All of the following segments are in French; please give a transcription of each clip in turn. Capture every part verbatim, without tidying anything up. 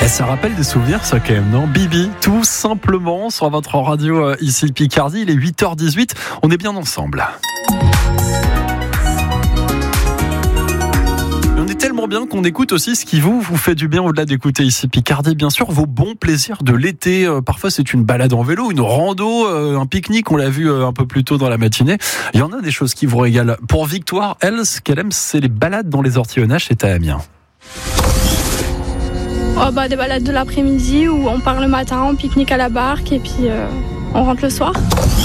Et ça rappelle des souvenirs, ça, quand même, non? Bibi, tout simplement, sur votre radio, euh, ici Picardie. Il est huit heures dix-huit. On est bien ensemble. On est tellement bien qu'on écoute aussi ce qui vous, vous fait du bien au-delà d'écouter ici Picardie, bien sûr, vos bons plaisirs de l'été. Euh, parfois, c'est une balade en vélo, une rando, euh, un pique-nique, on l'a vu euh, un peu plus tôt dans la matinée. Il y en a des choses qui vous régalent. Pour Victoire, elle, ce qu'elle aime, c'est les balades dans les ortillonnages, c'est à Amiens. Oh bah, des balades de l'après-midi où on part le matin, on pique-nique à la barque et puis euh, on rentre le soir.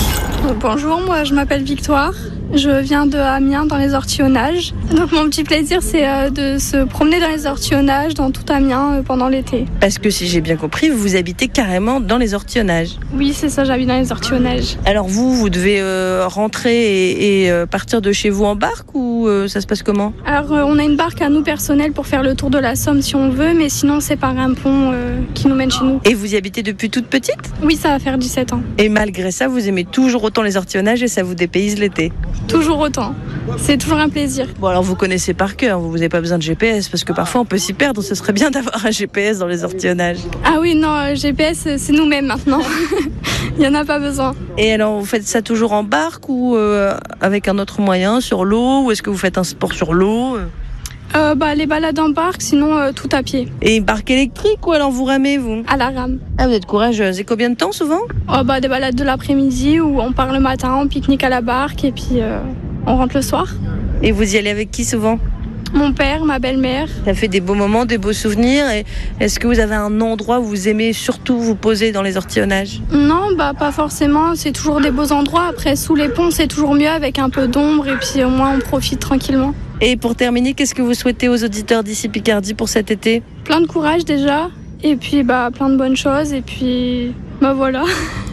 Bonjour, moi je m'appelle Victoire. Je viens de Amiens dans les ortillonnages. Donc mon petit plaisir c'est euh, de se promener dans les ortillonnages dans tout Amiens euh, pendant l'été. Parce que si j'ai bien compris, vous habitez carrément dans les ortillonnages. Oui, c'est ça, j'habite dans les ortillonnages. Alors vous, vous devez euh, rentrer et, et euh, partir de chez vous en barque ou euh, ça se passe comment? Alors euh, on a une barque à nous personnelle pour faire le tour de la Somme si on veut, mais sinon c'est par un pont euh, qui nous mène chez nous. Et vous y habitez depuis toute petite? Oui, ça va faire dix-sept ans. Et malgré ça, vous aimez toujours autant les ortillonnages et ça vous dépayse l'été? Toujours autant. C'est toujours un plaisir. Bon, alors vous connaissez par cœur, vous n'avez pas besoin de G P S parce que parfois on peut s'y perdre. Ce serait bien d'avoir un G P S dans les ortillonnages. Ah oui, non, G P S, c'est nous-mêmes maintenant. Il n'y en a pas besoin. Et alors, vous faites ça toujours en barque ou euh, avec un autre moyen, sur l'eau? Ou est-ce que vous faites un sport sur l'eau? euh, bah, Les balades en barque, sinon euh, tout à pied. Et une barque électrique ou alors vous ramez, vous? À la rame. Ah, vous êtes courageuse. Et combien de temps souvent? oh, bah, Des balades de l'après-midi où on part le matin, on pique-nique à la barque et puis euh, on rentre le soir. Et vous y allez avec qui souvent? Mon père, ma belle-mère. Ça fait des beaux moments, des beaux souvenirs. Et est-ce que vous avez un endroit où vous aimez surtout vous poser dans les ortillonnages? Non, bah pas forcément. C'est toujours des beaux endroits. Après, sous les ponts, c'est toujours mieux avec un peu d'ombre et puis au moins on profite tranquillement. Et pour terminer, qu'est-ce que vous souhaitez aux auditeurs d'ici Picardie pour cet été? Plein de courage déjà. Et puis bah plein de bonnes choses. Et puis bah voilà.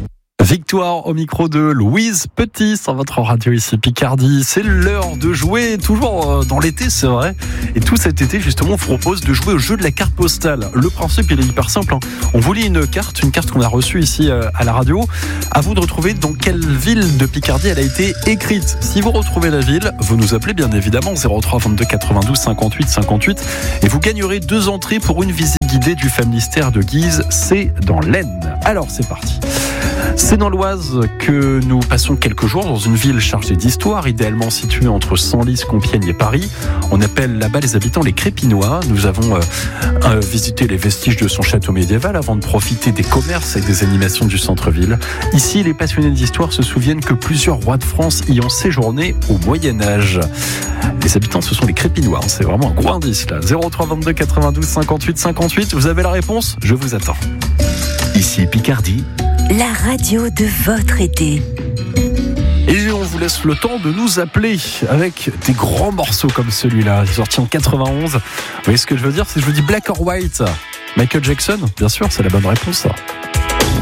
Victoire au micro de Louise Petit sur votre radio ici Picardie. C'est l'heure de jouer, toujours dans l'été, c'est vrai. Et tout cet été, justement, on vous propose de jouer au jeu de la carte postale. Le principe, il est hyper simple. Hein. On vous lit une carte, une carte qu'on a reçue ici à la radio. À vous de retrouver dans quelle ville de Picardie elle a été écrite. Si vous retrouvez la ville, vous nous appelez bien évidemment zéro trois vingt-deux quatre-vingt-douze cinquante-huit cinquante-huit et vous gagnerez deux entrées pour une visite guidée du Famistère de Guise. C'est dans l'Aisne. Alors, c'est parti. C'est dans l'Oise que nous passons quelques jours dans une ville chargée d'histoire, idéalement située entre Senlis, Compiègne et Paris. On appelle là-bas les habitants les Crépinois. Nous avons euh, euh, visité les vestiges de son château médiéval avant de profiter des commerces et des animations du centre-ville. Ici, les passionnés d'histoire se souviennent que plusieurs rois de France y ont séjourné au Moyen-Âge. Les habitants, ce sont les Crépinois. C'est vraiment un gros indice là. zéro trois vingt-deux quatre-vingt-douze cinquante-huit cinquante-huit. Vous avez la réponse? Je vous attends. Ici Picardie, la radio de votre été. Et on vous laisse le temps de nous appeler avec des grands morceaux comme celui-là, sorti en quatre-vingt-onze. Vous voyez ce que je veux dire? Si je vous dis Black or White, Michael Jackson, bien sûr, c'est la bonne réponse. Ça.